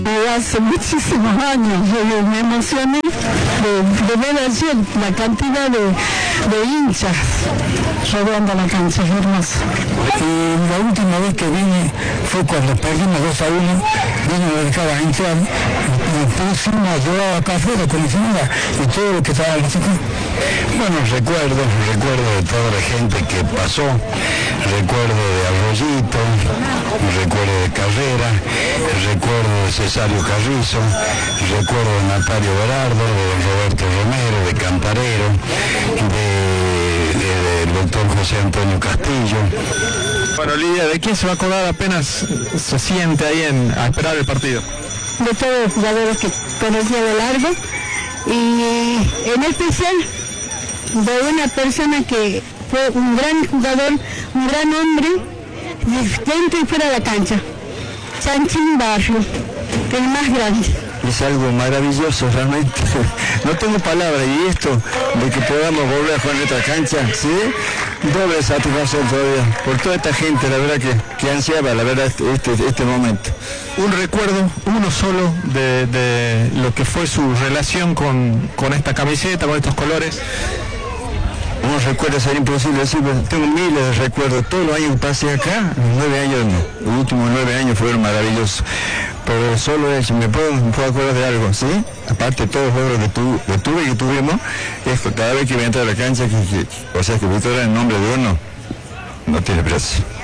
Hace muchísimos años yo me emocioné de ver ayer la cantidad de hinchas rodeando la cancha, es hermoso. Y la última vez que vine fue cuando perdimos 2-1, vino a dedicar a hinchar, nos pusimos a llorar acá afuera con mi señora y todo lo que estábamos aquí. Bueno, recuerdo de toda la gente que pasó, recuerdo de Arroyito, recuerdo de Carrera, recuerdo de Cesario Carrizo, recuerdo de Natalio Berardo, de don Roberto Romero, de Camparero, del doctor José Antonio Castillo. Bueno, Lidia, ¿de quién se va a acordar apenas se siente ahí a esperar el partido? De todos los jugadores que conocía de largo y en especial de una persona que fue un gran jugador, un gran hombre dentro y fuera de la cancha, Chanchín Barrio, el más grande. Es algo maravilloso realmente, no tengo palabras, y esto de que podamos volver a jugar en otra cancha, ¿sí? Doble satisfacción todavía, por toda esta gente, la verdad que ansiaba, la verdad, este momento. Un recuerdo, uno solo, de lo que fue su relación con esta camiseta, con estos colores. Un recuerdo sería imposible decir, pero tengo miles de recuerdos. Todos los años que pasé acá, 9 años, los últimos 9 años fueron maravillosos. Pero solo eso, me puedo acordar de algo, ¿sí? Aparte de todos los logros que tuvimos, es que cada vez que voy a entrar a la cancha, o sea que Victoria en nombre de uno, no tiene precio.